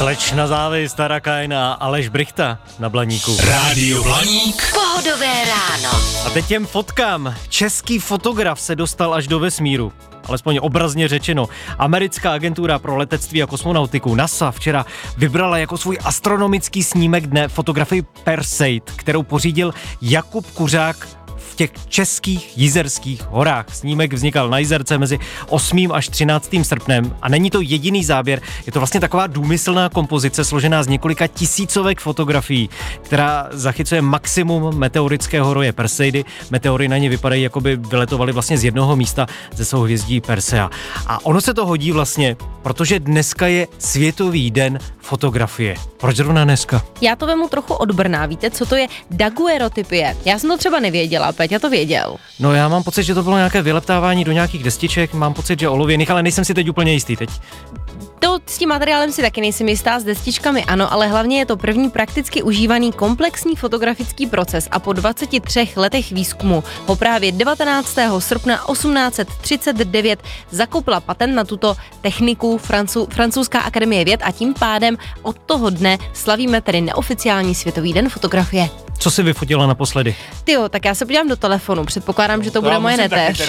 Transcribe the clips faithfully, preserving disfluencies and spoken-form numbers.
Slečna Závist, Tara Kain a Aleš Brychta na Blaníku. Rádio Blaník. Pohodové ráno. A teď těm fotkám. Český fotograf se dostal až do vesmíru. Alespoň obrazně řečeno. Americká agentura pro letectví a kosmonautiku NASA včera vybrala jako svůj astronomický snímek dne fotografii Perseid, kterou pořídil Jakub Kuřák v těch českých Jizerských horách. Snímek vznikal na Jizerce mezi osmým až třináctým srpnem a není to jediný záběr, je to vlastně taková důmyslná kompozice složená z několika tisícovek fotografií, která zachycuje maximum meteorického roje Perseidy. Meteory na ně vypadají, jako by vyletovaly vlastně z jednoho místa ze souhvězdí Persea. A ono se to hodí vlastně, protože dneska je Světový den fotografie. Proč zrovna dneska? Já to vemu trochu od Brna. Víte, co to je daguerreotypie? Já jsem to třeba nevěděla, Peťa to věděl. No já mám pocit, že to bylo nějaké vyleptávání do nějakých destiček, mám pocit, že olověných, ale nejsem si teď úplně jistý teď. To s tím materiálem si taky nejsem jistá, s destičkami ano, ale hlavně je to první prakticky užívaný komplexní fotografický proces a po dvaceti třech letech výzkumu ho právě devatenáctého srpna osmnáct set třicet devět zakoupila patent na tuto techniku Francu, Francouzská akademie věd a tím pádem od toho dne slavíme tedy neoficiální Světový den fotografie. Co jsi vyfotila naposledy? Tyjo, tak já se podívám do telefonu, předpokládám, že to, to bude moje netéř.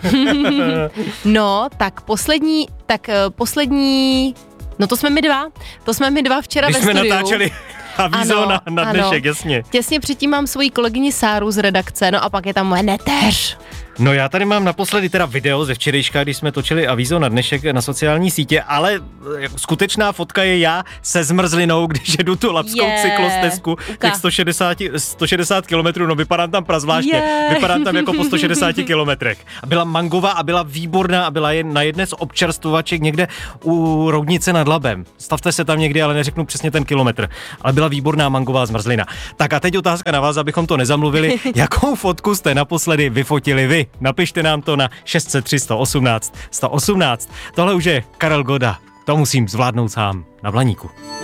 No, tak poslední, tak uh, poslední, no to jsme my dva, to jsme my dva včera Když ve jsme studiu. natáčeli avízo na, na dnešek, jasně. Těsně předtím mám svoji kolegyni Sáru z redakce, no a pak je tam moje netéř. No já tady mám naposledy teda video ze včerejška, když jsme točili avízo na dnešek na sociální sítě, ale skutečná fotka je já se zmrzlinou, když jedu tu lapskou yeah. cyklostezku, těch sto šedesát kilometrů, no vypadám tam prazvláštně, yeah. vypadám tam jako po sto šedesáti kilometrech. A byla mangová a byla výborná a byla jen na jedné z občerstvovaček někde u Roudnice nad Labem. Stavte se tam někdy, ale neřeknu přesně ten kilometr. Ale byla výborná mangová zmrzlina. Tak a teď otázka na vás, abychom to nezamluvili. Jakou fotku jste naposledy vyfotili vy? Napište nám to na šest set tři sto osmnáct sto osmnáct. Tohle už je Karel Goda. To musím zvládnout sám na Blaníku.